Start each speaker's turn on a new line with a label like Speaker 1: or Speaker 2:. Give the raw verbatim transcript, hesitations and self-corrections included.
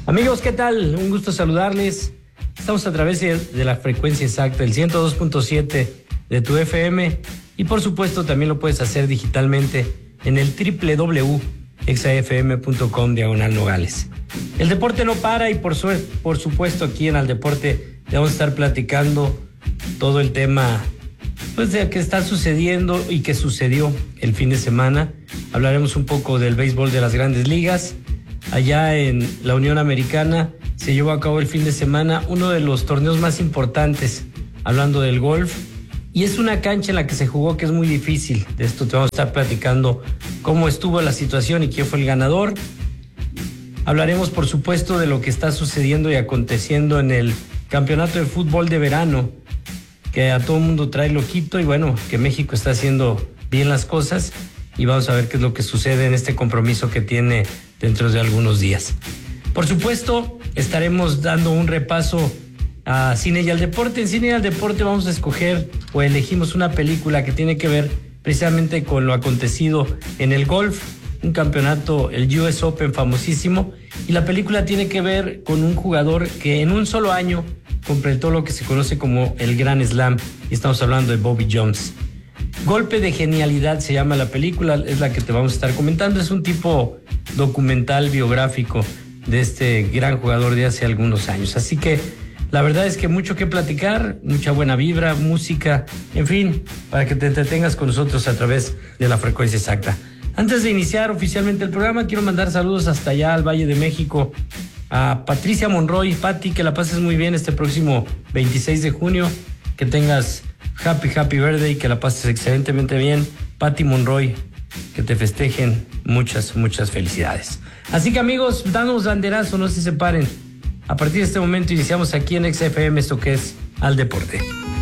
Speaker 1: Amigos, ¿qué tal? Un gusto saludarles. Estamos a través de, de la frecuencia exacta, el ciento dos punto siete de tu F M, y por supuesto también lo puedes hacer digitalmente en el doble u doble u doble u punto exa f m punto com diagonal Nogales. El deporte no para y por, su, por supuesto aquí en Al Deporte vamos a estar platicando todo el tema pues de que está sucediendo y que sucedió el fin de semana. Hablaremos un poco del béisbol de las Grandes Ligas. Allá en la Unión Americana se llevó a cabo el fin de semana uno de los torneos más importantes, hablando del golf, y es una cancha en la que se jugó que es muy difícil. De esto te vamos a estar platicando cómo estuvo la situación y quién fue el ganador. Hablaremos, por supuesto, de lo que está sucediendo y aconteciendo en el campeonato de fútbol de verano, que a todo el mundo trae loquito, y bueno, que México está haciendo bien las cosas, y vamos a ver qué es lo que sucede en este compromiso que tiene dentro de algunos días. Por supuesto, estaremos dando un repaso a Cine y al Deporte. En Cine y al Deporte vamos a escoger o elegimos una película que tiene que ver precisamente con lo acontecido en el golf, un campeonato, el U S Open famosísimo, y la película tiene que ver con un jugador que en un solo año completó lo que se conoce como el Grand Slam, y estamos hablando de Bobby Jones. Golpe de Genialidad se llama la película, es la que te vamos a estar comentando. Es un tipo documental biográfico de este gran jugador de hace algunos años. Así que la verdad es que mucho que platicar, mucha buena vibra, música, en fin, para que te entretengas con nosotros a través de la frecuencia exacta. Antes de iniciar oficialmente el programa, quiero mandar saludos hasta allá al Valle de México a Patricia Monroy. Pati, que la pases muy bien este próximo veintiséis de junio, que tengas happy, happy birthday, que la pases excelentemente bien. Pati Monroy, que te festejen muchas, muchas felicidades. Así que amigos, danos banderazo, no se separen. A partir de este momento iniciamos aquí en Exa F M esto que es Al Deporte.